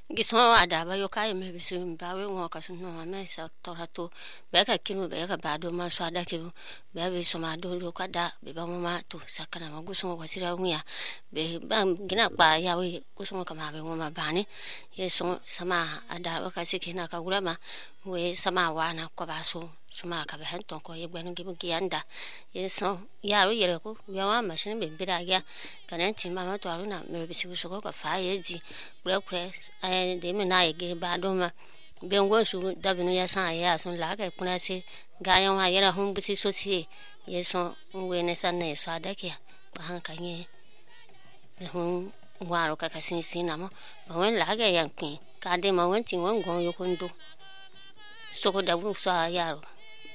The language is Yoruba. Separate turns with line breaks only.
Gismo ada ba yo kai me bisu ba we ngo ka sun no me sa torato be ka kinu be ka ba do ma so ada ke be be so ma do do ka da be ba ma to sakana ma gusu ngo sira nguya be ba gina pa ya we gusu ngo ka ma be ngo ma ba ni ye so sama ada ba ka sikina ka gura ma we sama wa na ko ba so suma ka be han ton ko ye gbanu gibu gianda ye so ya ro yere ko ya wa ma shin be bira ya kana ti ma ma to aruna me bisu so ko ka fa ye ji kure kure de me na ye ge ba do ma be ngo su da binu ya san ya sun la ka kuna se ga yan wa yera hun bisi so si ye so we ne san ne so ada ke ba han ka ye me hun wa ro ka ka sin sin na mo ba wen la ga yan kin ka de ma wen ti won gon yo ko ndo so ko da bu so ya ro